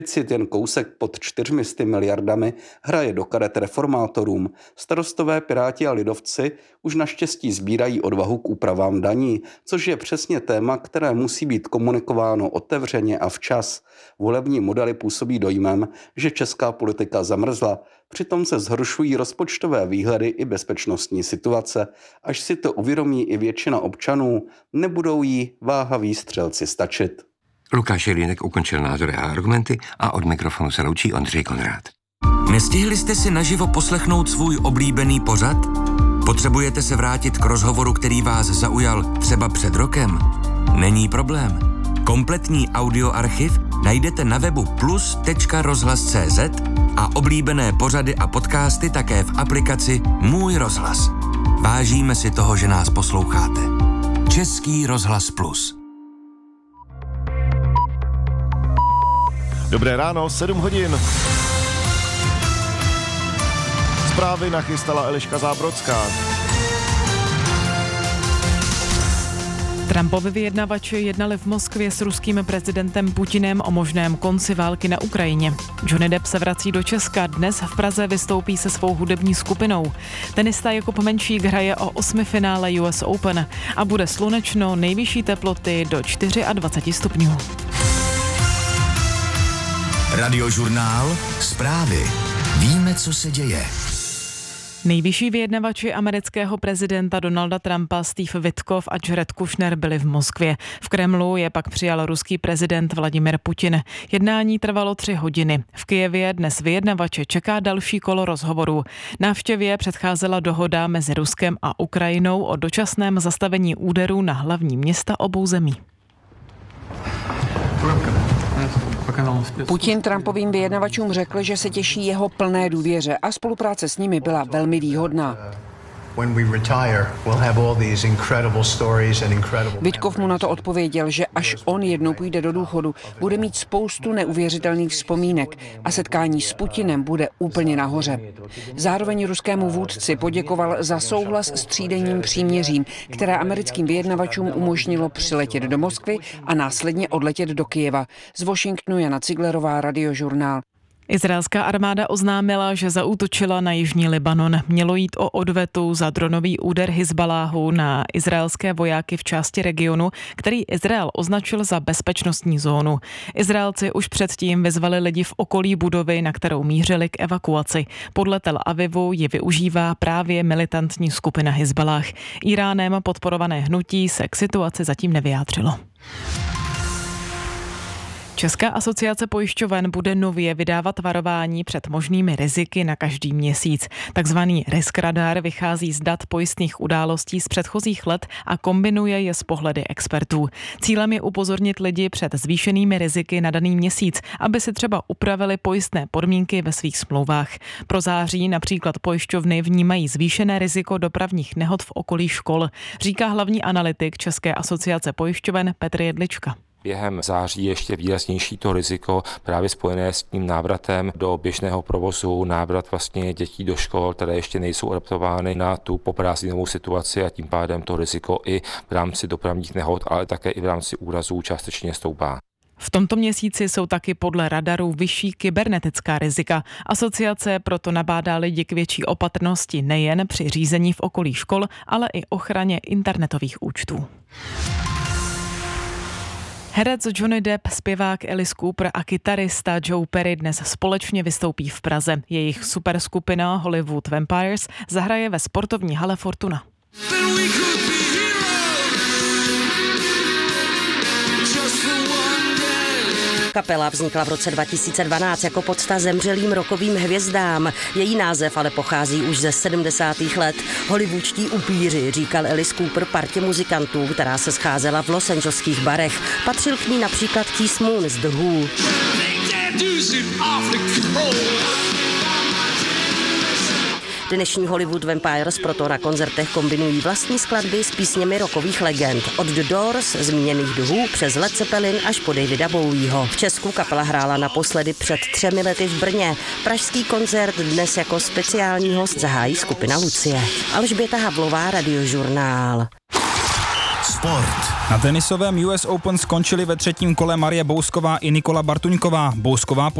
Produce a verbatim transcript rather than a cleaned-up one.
Deficit jen kousek pod čtyřmi sty miliardami hraje do karet reformátorům. Starostové, Piráti a lidovci už naštěstí sbírají odvahu k úpravám daní, což je přesně téma, které musí být komunikováno otevřeně a včas. Volební modely působí dojmem, že česká politika zamrzla. Přitom se zhoršují rozpočtové výhledy i bezpečnostní situace. Až si to uvědomí i většina občanů, nebudou jí váhaví střelci stačit. Lukáš Jelínek ukončil názory a argumenty a od mikrofonu se loučí Ondřej Konrád. Nestihli jste si naživo poslechnout svůj oblíbený pořad? Potřebujete se vrátit k rozhovoru, který vás zaujal třeba před rokem? Není problém. Kompletní audioarchiv najdete na webu plus tečka rozhlas tečka cé zet a oblíbené pořady a podcasty také v aplikaci Můj rozhlas. Vážíme si toho, že nás posloucháte. Český rozhlas plus. Dobré ráno, sedm hodin. Zprávy nachystala Eliška Zábrodská. Trumpovi vyjednavači jednali v Moskvě s ruským prezidentem Putinem o možném konci války na Ukrajině. Johnny Depp se vrací do Česka, dnes v Praze vystoupí se svou hudební skupinou. Tenista Jakub Menšík hraje o osmifinále U S Open a bude slunečno, nejvyšší teploty do dvacet čtyři stupňů. Radiožurnál Zprávy. Víme, co se děje. Nejvyšší vyjednavači amerického prezidenta Donalda Trumpa Steve Witkoff a Jared Kushner byli v Moskvě. V Kremlu je pak přijal ruský prezident Vladimir Putin. Jednání trvalo tři hodiny. V Kyjevě dnes vyjednavače čeká další kolo rozhovorů. Návštěvě předcházela dohoda mezi Ruskem a Ukrajinou o dočasném zastavení úderů na hlavní města obou zemí. Putin Trumpovým vyjednavačům řekl, že se těší jeho plné důvěře a spolupráce s nimi byla velmi výhodná. Witkoff mu na to odpověděl, že až on jednou půjde do důchodu, bude mít spoustu neuvěřitelných vzpomínek a setkání s Putinem bude úplně nahoře. Zároveň ruskému vůdci poděkoval za souhlas s třídenním příměřím, které americkým vyjednavačům umožnilo přiletět do Moskvy a následně odletět do Kyjeva. Z Washingtonu Jana Ciglerová, Radiožurnál. Izraelská armáda oznámila, že zaútočila na jižní Libanon. Mělo jít o odvetu za dronový úder Hizbaláhu na izraelské vojáky v části regionu, který Izrael označil za bezpečnostní zónu. Izraelci už předtím vyzvali lidi v okolí budovy, na kterou mířili, k evakuaci. Podle Tel Avivu ji využívá právě militantní skupina Hizbalách. Íránem podporované hnutí se k situaci zatím nevyjádřilo. Česká asociace pojišťoven bude nově vydávat varování před možnými riziky na každý měsíc. Takzvaný risk radar vychází z dat pojistných událostí z předchozích let a kombinuje je s pohledy expertů. Cílem je upozornit lidi před zvýšenými riziky na daný měsíc, aby si třeba upravili pojistné podmínky ve svých smlouvách. Pro září například pojišťovny vnímají zvýšené riziko dopravních nehod v okolí škol, říká hlavní analytik České asociace pojišťoven Petr Jedlička. Během září ještě výraznější to riziko právě spojené s tím návratem do běžného provozu, návrat vlastně dětí do škol, které ještě nejsou adaptovány na tu poprázdninovou situaci a tím pádem to riziko i v rámci dopravních nehod, ale také i v rámci úrazů částečně stoupá. V tomto měsíci jsou taky podle radarů vyšší kybernetická rizika. Asociace proto nabádá lidi k větší opatrnosti nejen při řízení v okolí škol, ale i ochraně internetových účtů. Herec Johnny Depp, zpěvák Alice Cooper a kytarista Joe Perry dnes společně vystoupí v Praze. Jejich superskupina Hollywood Vampires zahraje ve sportovní hale Fortuna. Kapela vznikla v roce dva tisíce dvanáct jako pocta zemřelým rockovým hvězdám. Její název ale pochází už ze sedmdesátých let. Hollywoodští upíři, říkal Alice Cooper partě muzikantů, která se scházela v Los Angeleských barech. Patřil k ní například Keith Moon z The Who. Dnešní Hollywood Vampires proto na koncertech kombinují vlastní skladby s písněmi rockových legend. Od The Doors, zmíněných The Who, přes Led Zeppelin až po Davida Bowieho. V Česku kapela hrála naposledy před třemi lety v Brně. Pražský koncert dnes jako speciální host zahájí skupina Lucie. Alžběta Havlová, Radiožurnál. Sport. Na tenisovém U S Open skončili ve třetím kole Marie Bousková i Nikola Bartuňková. Bousková